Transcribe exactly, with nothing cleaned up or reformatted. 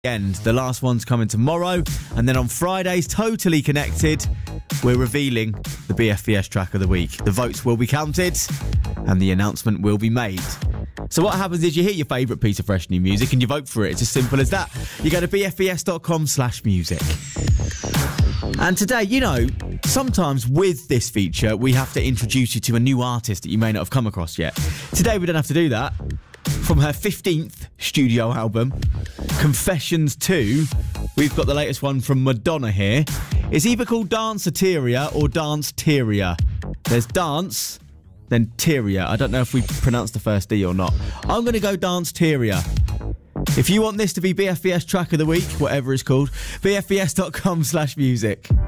End. The last one's coming tomorrow, and then on Friday's Totally Connected, we're revealing the B F B S track of the week. The votes will be counted and the announcement will be made. So what happens is you hear your favourite piece of fresh new music and you vote for it. It's as simple as that. You go to b f b s dot com slash music. And today, you know, sometimes with this feature we have to introduce you to a new artist that you may not have come across yet. Today we don't have to do that. From her fifteenth studio album, Confessions two, we've got the latest one from Madonna here. It's either called Danceteria or Dance-teria. There's dance, then teria. I don't know if we pronounced the first D or not. I'm going to go Dance-teria. If you want this to be B F B S track of the week, whatever it's called, b f b s dot com slash music.